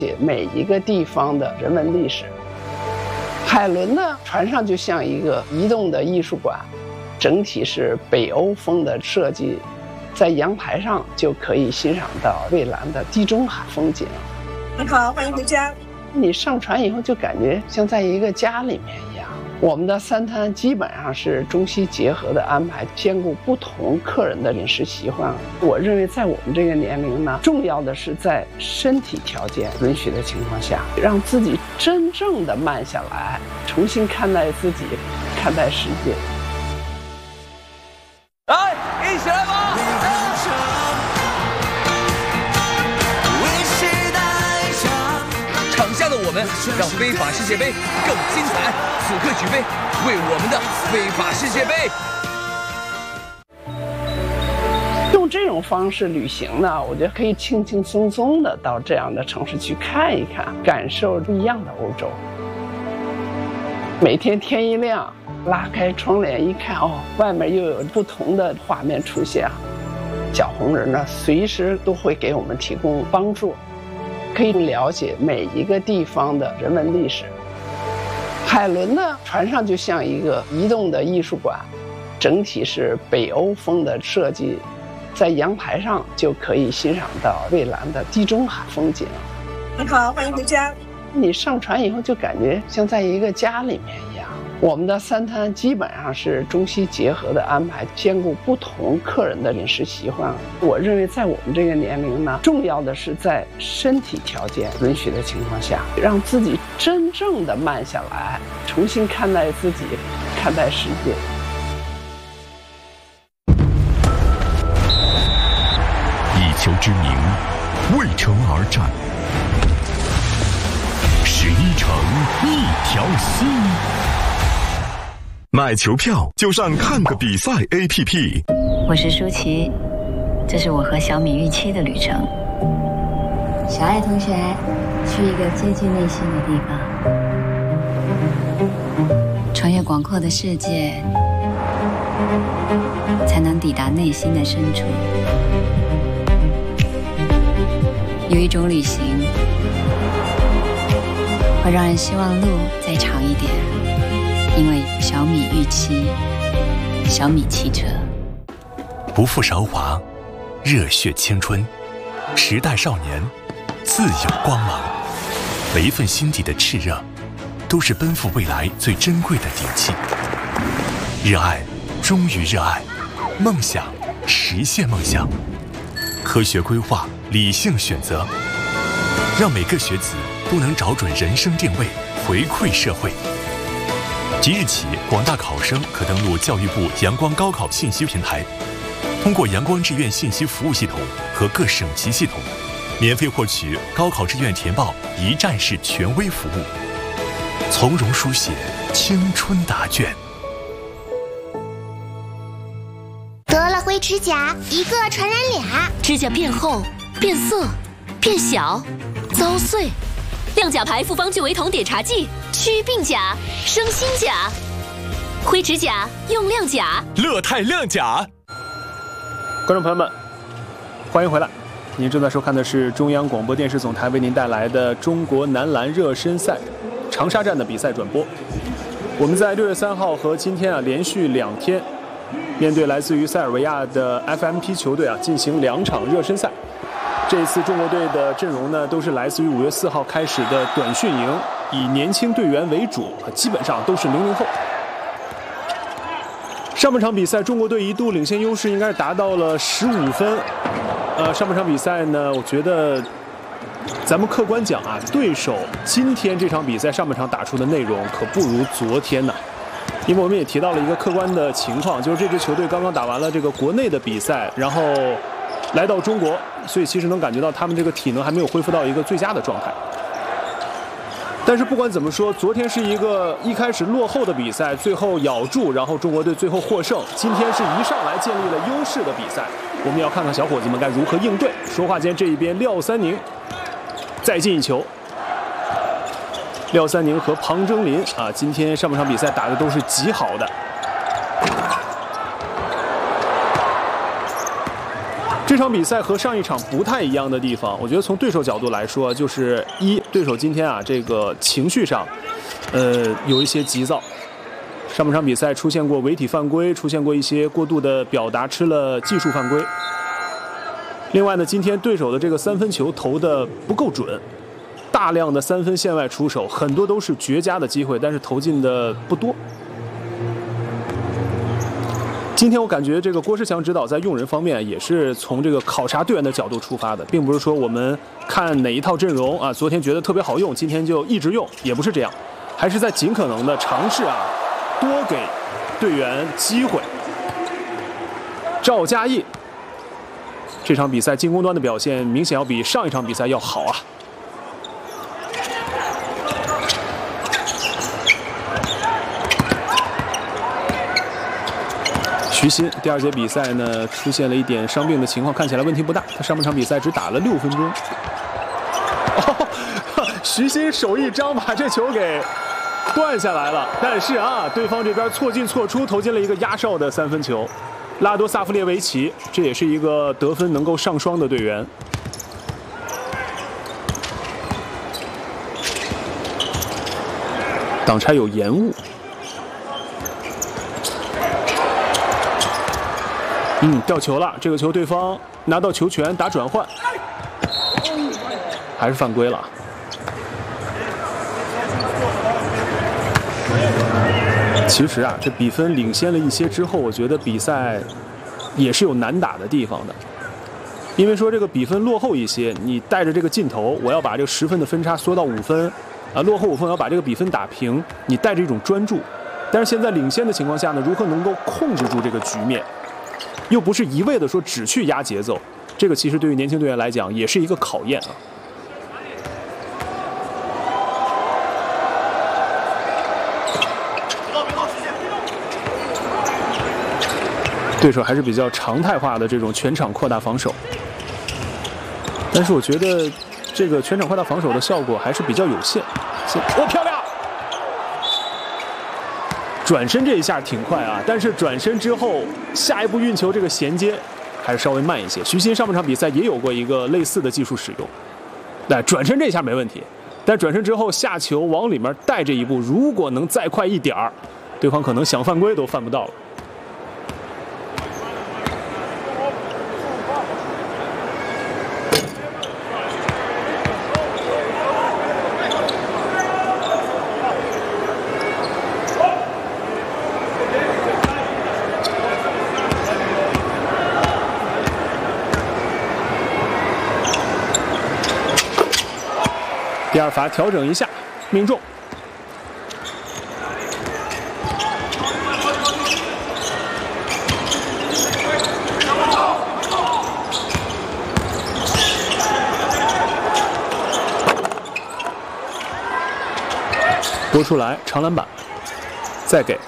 每一个地方的人文历史。海伦呢，船上就像一个移动的艺术馆，整体是北欧风的设计，在阳台上就可以欣赏到蔚蓝的地中海风景。 你好，欢迎回家。 你上船以后就感觉像在一个家里面一样。我们的3餐基本上是中西结合的安排，兼顾不同客人的饮食习惯。我认为在我们这个年龄呢，重要的是在身体条件允许的情况下，让自己真正的慢下来，重新看待自己，看待世界。 来，一起来吧！场下的我们让非法世界杯更精彩。此刻举杯，为我们的非法世界杯。 用这种方式旅行呢，我觉得可以轻轻松松的到这样的城市去看一看，感受不一样的欧洲。每天天一亮，拉开窗帘一看，哦，外面又有不同的画面出现。小红人呢，随时都会给我们提供帮助，可以了解每一个地方的人文历史。海伦呢，船上就像一个移动的艺术馆，整体是北欧风的设计，在阳台上就可以欣赏到蔚蓝的地中海风景。 你好，欢迎回家。 你上船以后就感觉像在一个家里面一样。我们的3餐基本上是中西结合的安排，兼顾不同客人的饮食习惯。我认为在我们这个年龄呢，重要的是在身体条件允许的情况下，让自己真正的慢下来，重新看待自己，看待世界。 以球之名，为城而战。11城一条心。买球票就上看个比赛 APP。 我是舒淇，这是我和小米预期的旅程。小爱同学，去一个接近内心的地方，穿越广阔的世界，才能抵达内心的深处。有一种旅行，会让人希望路再长一点。因为小米预期，小米汽车。 不负韶华，热血青春，时代少年，自有光芒。每一份心底的炽热，都是奔赴未来最珍贵的底气。热爱，忠于热爱，梦想，实现梦想。科学规划，理性选择，让每个学子都能找准人生定位，回馈社会。即日起，广大考生可登录教育部阳光高考信息平台，通过阳光志愿信息服务系统和各省级系统，免费获取高考志愿填报一站式权威服务，从容书写青春答卷。 得了灰指甲，一个传染俩， 指甲变厚、变色、变小、遭碎。亮甲牌复方聚维酮碘茶剂，祛病甲、生新甲。灰指甲用亮甲， 乐泰亮甲。 观众朋友们，欢迎回来！您正在收看的是中央广播电视总台为您带来的中国男篮热身赛长沙站的比赛转播。我们在6月3号和今天连续2天，面对来自于塞尔维亚的 FMP 球队进行2场热身赛。这一次中国队的阵容呢，都是来自于5月4号开始的短训营，以年轻队员为主，基本上都是00后。上半场比赛，中国队一度领先优势应该是达到了15分。上半场比赛呢，我觉得咱们客观讲对手今天这场比赛上半场打出的内容可不如昨天呢。因为我们也提到了一个客观的情况，就是这支球队刚刚打完了这个国内的比赛，然后来到中国，所以其实能感觉到他们这个体能还没有恢复到一个最佳的状态。但是不管怎么说，昨天是一个一开始落后的比赛，最后咬住，然后中国队最后获胜。今天是一上来建立了优势的比赛，我们要看看小伙子们该如何应对。说话间，这一边廖三宁再进一球。廖三宁和庞征林今天上半场比赛打的都是极好的。 这场比赛和上一场不太一样的地方，我觉得从对手角度来说，就是对手今天啊这个情绪上，有一些急躁。上半场比赛出现过违体犯规，出现过一些过度的表达，吃了技术犯规。另外呢，今天对手的这个3分球投的不够准，大量的3分线外出手，很多都是绝佳的机会，但是投进的不多。今天我感觉这个郭士强指导在用人方面也是从这个考察队员的角度出发的，并不是说我们看哪一套阵容啊，昨天觉得特别好用，今天就一直用，也不是这样，还是在尽可能的尝试啊，多给队员机会。赵佳艺这场比赛进攻端的表现明显要比上一场比赛要好啊。徐新第2节比赛呢出现了一点伤病的情况，看起来问题不大。他上半场比赛只打了6分钟。徐新手一张把这球给断下来了，但是啊，对方这边错进错出，投进了一个压哨的3分球。拉多萨夫列维奇，这也是一个得分能够上双的队员。挡拆有延误。掉球了，这个球对方拿到球权打转换，还是犯规了。其实啊，这比分领先了一些之后，我觉得比赛也是有难打的地方的。因为说这个比分落后一些，你带着这个劲头，我要把这个10分的分差缩到5分，落后5分，我要把这个比分打平，你带着一种专注。但是现在领先的情况下呢，如何能够控制住这个局面，又不是一味的说只去压节奏，这个其实对于年轻队员来讲也是一个考验啊。对手还是比较常态化的这种全场扩大防守，但是我觉得这个全场扩大防守的效果还是比较有限。漂亮！转身这一下挺快啊，但是转身之后下一步运球这个衔接还是稍微慢一些。徐新上半场比赛也有过一个类似的技术使用，但转身这一下没问题，但转身之后下球往里面带这一步，如果能再快一点儿，对方可能想犯规都犯不到了。第2罚调整一下，命中。拨出来，长篮板，再给。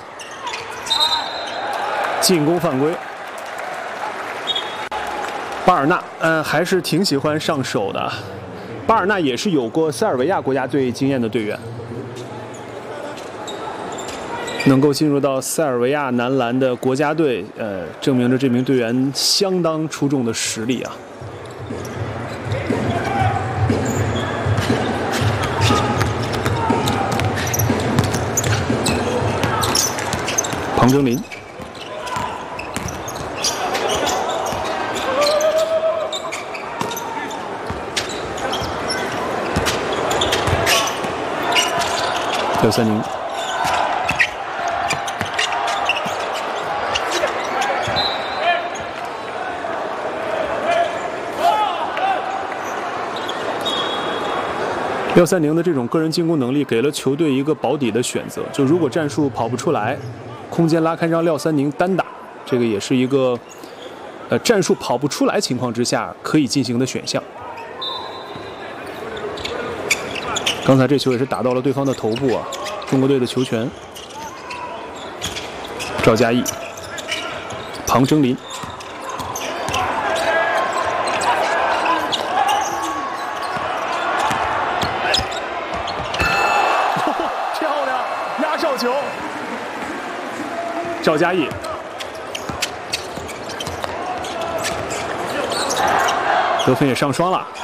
进攻犯规。巴尔纳，还是挺喜欢上手的。巴尔纳也是有过塞尔维亚国家队经验的队员，能够进入到塞尔维亚男篮的国家队，证明着这名队员相当出众的实力啊。庞征林。廖三宁，廖三宁的这种个人进攻能力给了球队一个保底的选择，就如果战术跑不出来，空间拉开让廖三宁单打，这个也是一个战术跑不出来情况之下可以进行的选项。刚才这球也是打到了对方的头部啊，中国队的球权。赵佳艺、庞征林，漂亮压哨球，赵佳艺。 得分也上双了。